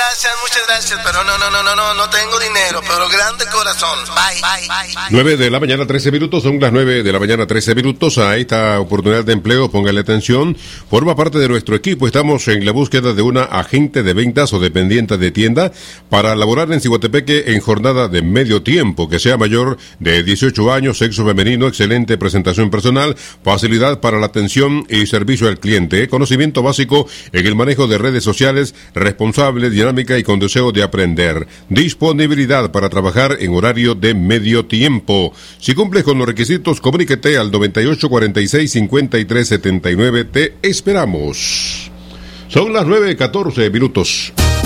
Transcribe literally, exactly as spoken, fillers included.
gracias, muchas gracias, pero no, no, no, no, no, no tengo dinero, pero grande corazón. Bye, bye, bye, bye. nueve de la mañana, trece minutos, son las nueve de la mañana, trece minutos. A esta oportunidad de empleo, póngale atención. Forma parte de nuestro equipo. Estamos en la búsqueda de una agente de ventas o dependiente de tienda para laborar en Ciguatepeque en jornada de medio tiempo, que sea mayor de dieciocho años, sexo femenino, excelente presentación personal, facilidad para la atención y servicio al cliente, conocimiento básico en el manejo de redes sociales, responsable, dinámica y con deseo de aprender. Disponibilidad para trabajar en horario de medio tiempo. Si cumples con los requisitos, comuníquete al noventa y ocho cuarenta y seis cincuenta y tres setenta y nueve. Te esperamos. Son las nueve catorce minutos.